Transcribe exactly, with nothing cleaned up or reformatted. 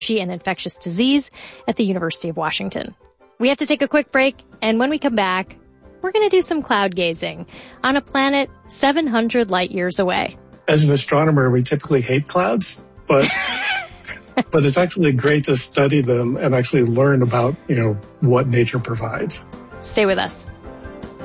and infectious disease at the University of Washington. We have to take a quick break, and when we come back, we're going to do some cloud gazing on a planet seven hundred light years away. As an astronomer, we typically hate clouds, but but it's actually great to study them and actually learn about, you know, what nature provides. Stay with us.